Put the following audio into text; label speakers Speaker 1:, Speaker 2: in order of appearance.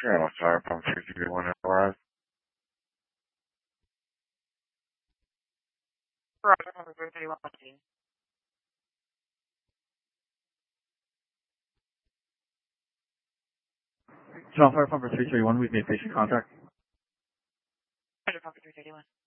Speaker 1: Channel Fire Pump 331 arrived.
Speaker 2: Roger, number 331.
Speaker 3: Channel Fire Pumper 331, we've made patient contact.
Speaker 2: Roger, Pumper 331.